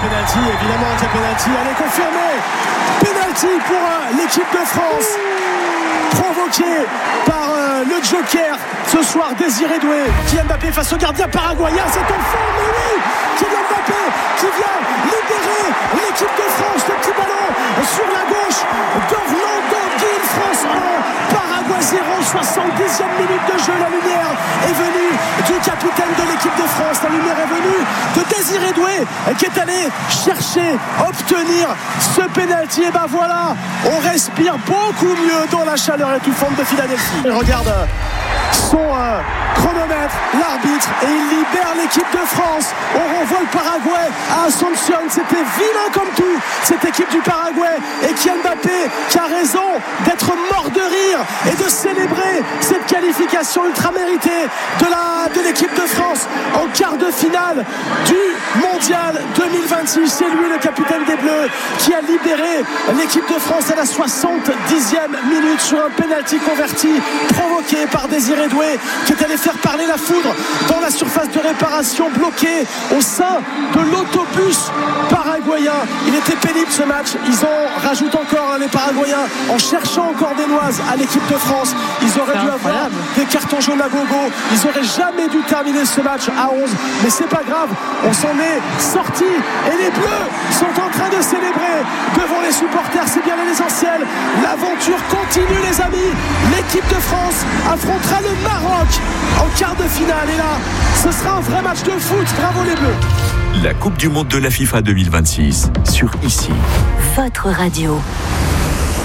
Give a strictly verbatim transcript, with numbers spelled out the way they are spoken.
penalty, évidemment qu'il y a penalty. Allez, confirmé. Penalty pour euh, l'équipe de France. Provoqué par euh, le Joker ce soir, Désiré Doué. Kylian Mbappé face au gardien paraguayen. C'est en forme, mais oui, Kylian Mbappé qui vient libérer l'équipe de France. Le petit ballon sur la gauche d'Orlando Gil. France un, Paraguay zéro, soixante-dixième minute de jeu. La lumière est venue du capitaine de l'équipe de France. La lumière est venue de Désiré Doué qui est allé chercher, obtenir ce pénalty. Et ben voilà, on respire beaucoup mieux dans la chaleur étouffante de Philadelphie. Il regarde son euh, chronomètre, l'arbitre, et il libère l'équipe de France. On renvoie le Paraguay à Asunción. C'était vilain comme tout, cette équipe du Paraguay. Et Kylian Mbappé qui a raison d'être mort de rire et de célébrer cette qualification ultra méritée de, la, de l'équipe de France en quart de finale du Mondial deux mille vingt-six. C'est lui le capitaine des Bleus qui a libéré l'équipe de France à la soixante-dixième minute sur un penalty converti provoqué par Désiré Doué qui est allé faire parler la foudre dans la surface de réparation, bloqué au sein de l'autobus paraguayen. Il était pénible ce match. Ils en rajoutent encore, hein, les Paraguayens, en cherchant encore des noises à l'équipe de France. Ils auraient dû avoir des cartons jaunes à gogo. Ils auraient jamais dû terminer ce match à onze, mais c'est pas grave, on s'en est sorti et les Bleus sont en train de célébrer devant les supporters. C'est bien l'essentiel. L'aventure continue, les amis. L'équipe de France affrontera le Maroc en quart de finale et là ce sera un vrai match de foot. Bravo les Bleus. La Coupe du Monde de la FIFA deux mille vingt-six sur Ici. Votre radio.